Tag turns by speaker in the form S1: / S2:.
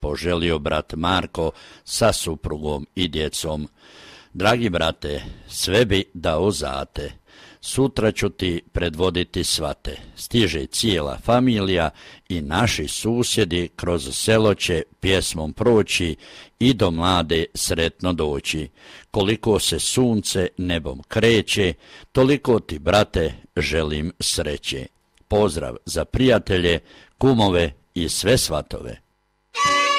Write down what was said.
S1: poželio brat Marko sa suprugom i djecom. Dragi brate, sve bi dao zate. Sutra ću ti predvoditi svate. Stiže cijela familija i naši susjedi kroz selo će pjesmom proći i do mlade sretno doći. Koliko se sunce nebom kreće, toliko ti, brate, želim sreće. Pozdrav za prijatelje, kumove i sve svatove.